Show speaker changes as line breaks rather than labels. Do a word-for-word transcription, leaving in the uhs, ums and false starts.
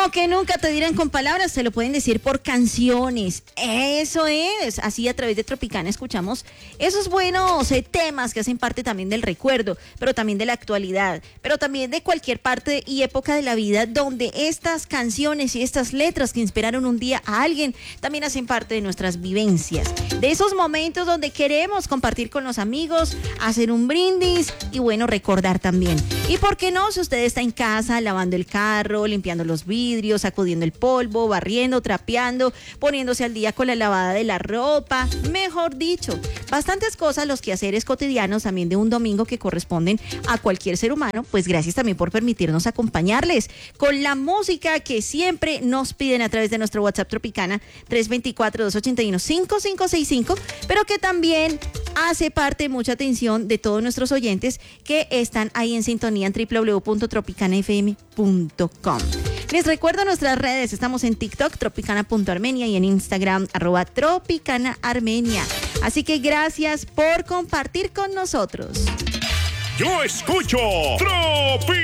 que nunca te dirán con palabras, te lo pueden decir por canciones. Eso es. Así a través de Tropicana escuchamos esos buenos eh, temas que hacen parte también del recuerdo, pero también de la actualidad, pero también de cualquier parte y época de la vida donde estas canciones y estas letras que inspiraron un día a alguien también hacen parte de nuestras vivencias. De esos momentos donde queremos compartir con los amigos, hacer un brindis y bueno, recordar también. Y por qué no, si usted está en casa lavando el carro, limpiando los vidrios, sacudiendo el polvo, barriendo, trapeando, poniéndose al día con la lavada de la ropa, mejor dicho, bastantes cosas, los quehaceres cotidianos también de un domingo que corresponden a cualquier ser humano. Pues gracias también por permitirnos acompañarles con la música que siempre nos piden a través de nuestro WhatsApp Tropicana tres dos cuatro, dos ocho uno, cinco cinco seis cinco, pero que también hace parte, mucha atención, de todos nuestros oyentes que están ahí en sintonía en doble u doble u doble u punto tropicana f m punto com. Les recuerdo nuestras redes, estamos en TikTok, tropicana punto armenia, y en Instagram, arroba tropicana armenia. Así que gracias por compartir con nosotros.
Yo escucho Tropi